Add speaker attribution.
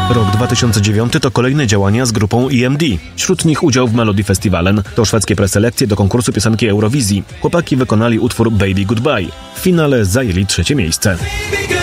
Speaker 1: Rok 2009 to kolejne działania z grupą EMD. Wśród nich udział w Melody Festivalen. To szwedzkie preselekcje do konkursu piosenki Eurowizji. Chłopaki wykonali utwór Baby Goodbye. W finale zajęli 3. miejsce.